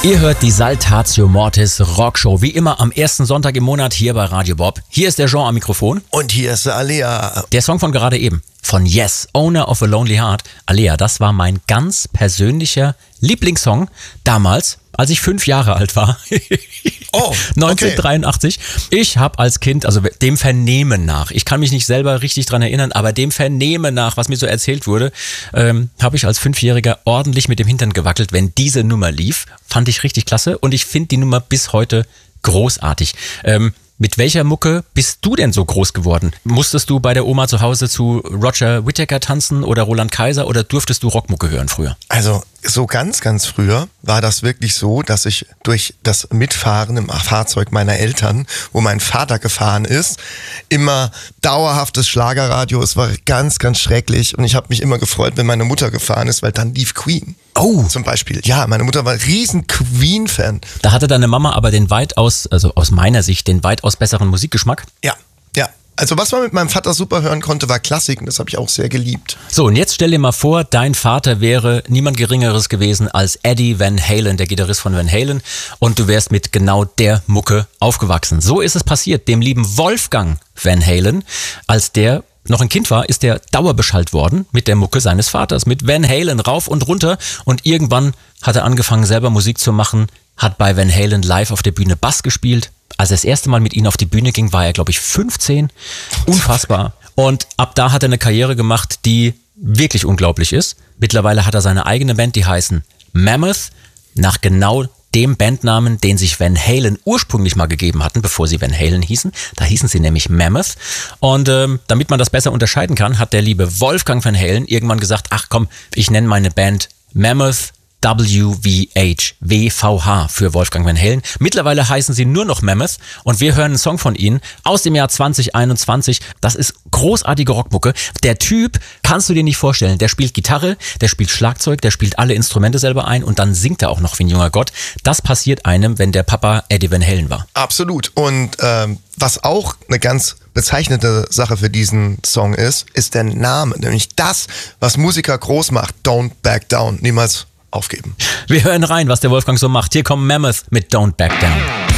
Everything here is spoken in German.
Ihr hört die Saltatio Mortis Rockshow, wie immer am ersten Sonntag im Monat hier bei Radio Bob. Hier ist der Jean am Mikrofon. Und hier ist der Alea. Der Song von gerade eben, von Yes, Owner of a Lonely Heart. Alea, das war mein ganz persönlicher Lieblingssong damals, als ich 5 Jahre alt war. Oh, okay. 1983. Ich habe als Kind, also dem Vernehmen nach, ich kann mich nicht selber richtig dran erinnern, aber dem Vernehmen nach, was mir so erzählt wurde, habe ich als 5-Jähriger ordentlich mit dem Hintern gewackelt, wenn diese Nummer lief. Fand ich richtig klasse und ich finde die Nummer bis heute großartig. Mit welcher Mucke bist du denn so groß geworden? Musstest du bei der Oma zu Hause zu Roger Whittaker tanzen oder Roland Kaiser oder durftest du Rockmucke hören früher? Also so ganz früher war das wirklich so, dass ich durch das Mitfahren im Fahrzeug meiner Eltern, wo mein Vater gefahren ist, immer dauerhaftes Schlagerradio. Es war ganz schrecklich und ich habe mich immer gefreut, wenn meine Mutter gefahren ist, weil dann lief Queen. Oh! Zum Beispiel. Ja, meine Mutter war ein riesen Queen-Fan. Da hatte deine Mama aber den weitaus, also aus meiner Sicht, den weitaus besseren Musikgeschmack. Ja. Also was man mit meinem Vater super hören konnte, war Klassik und das habe ich auch sehr geliebt. So, und jetzt stell dir mal vor, dein Vater wäre niemand Geringeres gewesen als Eddie Van Halen, der Gitarrist von Van Halen, und du wärst mit genau der Mucke aufgewachsen. So ist es passiert, dem lieben Wolfgang Van Halen. Als der noch ein Kind war, ist der dauerbeschallt worden mit der Mucke seines Vaters, mit Van Halen rauf und runter, und irgendwann hat er angefangen, selber Musik zu machen, hat bei Van Halen live auf der Bühne Bass gespielt. Als er das erste Mal mit ihnen auf die Bühne ging, war er, glaube ich, 15. Unfassbar. Und ab da hat er eine Karriere gemacht, die wirklich unglaublich ist. Mittlerweile hat er seine eigene Band, die heißen Mammoth, nach genau dem Bandnamen, den sich Van Halen ursprünglich mal gegeben hatten, bevor sie Van Halen hießen. Da hießen sie nämlich Mammoth. Und damit man das besser unterscheiden kann, hat der liebe Wolfgang Van Halen irgendwann gesagt, ach komm, ich nenne meine Band Mammoth WVH für Wolfgang Van Halen. Mittlerweile heißen sie nur noch Mammoth und wir hören einen Song von ihnen aus dem Jahr 2021. Das ist großartige Rockmucke. Der Typ, kannst du dir nicht vorstellen, der spielt Gitarre, der spielt Schlagzeug, der spielt alle Instrumente selber ein und dann singt er auch noch wie ein junger Gott. Das passiert einem, wenn der Papa Eddie Van Halen war. Absolut. Und was auch eine ganz bezeichnende Sache für diesen Song ist der Name. Nämlich das, was Musiker groß macht. Don't back down. Niemals aufgeben. Wir hören rein, was der Wolfgang so macht. Hier kommt Mammoth mit Don't Back Down.